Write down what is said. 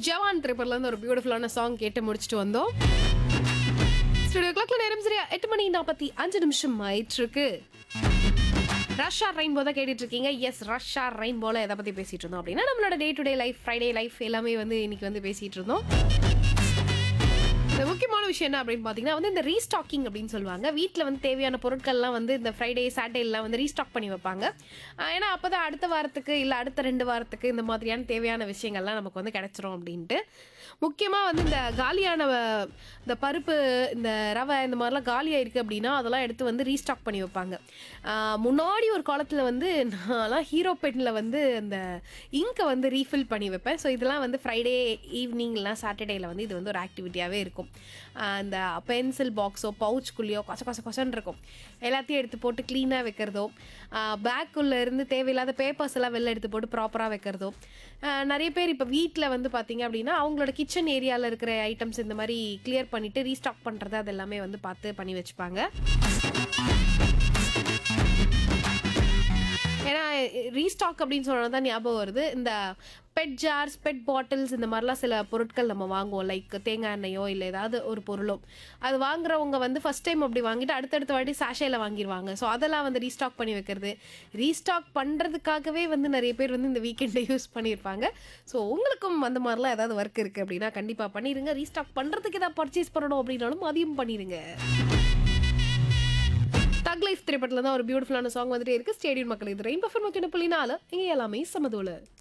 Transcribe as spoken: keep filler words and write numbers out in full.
ஜவான் திரைப்படத்துல இருந்து ஒரு பியூட்டிஃபுல்லான சாங் கேட்டு முடிச்சுட்டு வந்தோம். ஸ்டுடியோ கிளாக்ல நேரம் சரியா எட்டு மணி நாற்பத்தி அஞ்சு நிமிஷம் ஆயிட்டு இருக்கு. ரஷ்ஷா ரெயின்போ தான் கேட்டுட்டு இருக்கீங்க. எஸ், ரஷ்ஷா ரெயின்போல எதை பத்தி பேசிட்டு இருந்தோம் அப்படின்னா நம்மளோட day to day life, Friday life எல்லாமே வந்து இன்னைக்கு வந்து பேசிட்டு இருந்தோம். இந்த முக்கியமான விஷயம் என்ன அப்படின்னு பார்த்தீங்கன்னா வந்து இந்த ரீஸ்டாக்கிங் அப்படின்னு சொல்லுவாங்க. வீட்டில் வந்து தேவையான பொருட்கள்லாம் வந்து இந்த ஃப்ரைடே சாட்டர்டேலாம் வந்து ரீஸ்டாக் பண்ணி வைப்பாங்க. ஏன்னா அப்போ தான் அடுத்த வாரத்துக்கு இல்லை அடுத்த ரெண்டு வாரத்துக்கு இந்த மாதிரியான தேவையான விஷயங்கள்லாம் நமக்கு வந்து கிடைச்சிரும் அப்படின்ட்டு. முக்கியமாக வந்து இந்த காலியான வ- இந்த பருப்பு, இந்த ரவை இந்த மாதிரிலாம் காலியாக இருக்குது அப்படின்னா அதெல்லாம் எடுத்து வந்து ரீஸ்டாக் பண்ணி வைப்பாங்க. ஆஹ் முன்னாடி ஒரு காலத்தில் வந்து நான்லாம் ஹீரோ பெனில் வந்து இந்த இங்கை வந்து ரீஃபில் பண்ணி வைப்பேன். ஸோ இதெல்லாம் வந்து ஃப்ரைடே ஈவினிங்லாம் சாட்டர்டேயில் வந்து இது வந்து ஒரு ஆக்டிவிட்டியாகவே இருக்கும். ஆஹ் இந்த பென்சில் பாக்ஸோ பவுச்சுக்குள்ளேயோ கொச கொச கொசன்னு இருக்கும், எல்லாத்தையும் எடுத்து போட்டு க்ளீனாக வைக்கிறதோ, பேக்குள்ளே இருந்து தேவையில்லாத பேப்பர்ஸ் எல்லாம் வெளில எடுத்து போட்டு ப்ராப்பராக வைக்கிறதோ. ஆஹ் நிறைய பேர் இப்போ வீட்டில் வந்து பார்த்தீங்க அப்படின்னா அவங்களோட கிச்சன் ஏரியாவில் இருக்கிற ஐட்டம்ஸ் இந்த மாதிரி கிளியர் பண்ணிவிட்டு ரீஸ்டாக் பண்ணுறது அது எல்லாமே வந்து பார்த்து பண்ணி வச்சுப்பாங்க. ஏன்னா ரீஸ்டாக் அப்படின்னு சொன்னது தான் ஞாபகம் வருது. இந்த பெட் ஜார்ஸ், பெட் பாட்டில்ஸ் இந்த மாதிரிலாம் சில பொருட்கள் நம்ம வாங்குவோம். லைக் தேங்காய் எண்ணெயோ இல்லை ஏதாவது ஒரு பொருளோ, அது வாங்குறவங்க வந்து ஃபர்ஸ்ட் டைம் அப்படி வாங்கிட்டு அடுத்தடுத்த வாட்டி சாஷேல வாங்கிடுவாங்க. ஸோ அதெல்லாம் வந்து ரீஸ்டாக் பண்ணி வைக்கிறது, ரீஸ்டாக் பண்ணுறதுக்காகவே வந்து நிறைய பேர் வந்து இந்த வீக்கெண்டை யூஸ் பண்ணியிருப்பாங்க. ஸோ உங்களுக்கும் அந்த மாதிரிலாம் ஏதாவது ஒர்க் இருக்குது அப்படின்னா கண்டிப்பாக பண்ணிடுங்க. ரீஸ்டாக் பண்ணுறதுக்கு ஏதாவது பர்ச்சேஸ் பண்ணணும் அப்படின்னாலும் அதையும் பண்ணிடுங்க. தக் லைஃப் திரைப்படத்தில் தான் ஒரு பியூட்டிஃபுல்லான சாங் வந்துட்டே இருக்கு. ஸ்டேடியம் மக்கள் இது ரெயின்போ எஃப்எம் நூற்றி ஒன்று புள்ளி நாலு, இங்கே எல்லாமே சமதோல.